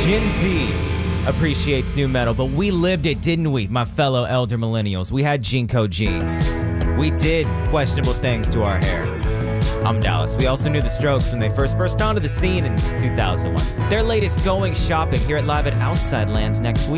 Gen Z appreciates new metal, but we lived it, didn't we, my fellow elder millennials? We had Jinko jeans. We did questionable things to our hair. I'm Dallas. We also knew the Strokes when they first burst onto the scene in 2001. Their latest Going Shopping here at Live at Outside Lands next week.